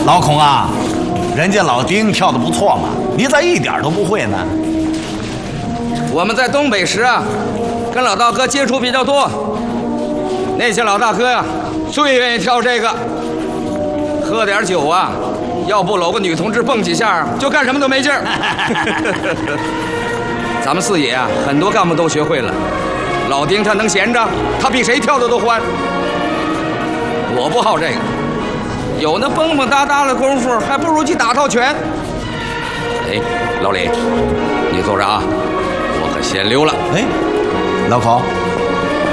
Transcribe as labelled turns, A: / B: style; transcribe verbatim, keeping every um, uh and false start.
A: 老孔啊，人家老丁跳得不错嘛，你咋一点都不会呢？
B: 我们在东北时啊，跟老大哥接触比较多，那些老大哥呀、啊，最愿意跳这个。喝点酒啊，要不搂个女同志蹦几下，就干什么都没劲儿。咱们四野啊，很多干部都学会了。老丁他能闲着，他比谁跳的都欢。我不好这个，有那蹦蹦哒哒的功夫，还不如去打套拳。哎，老李，你坐着啊，我可先溜了。
A: 哎，老孔，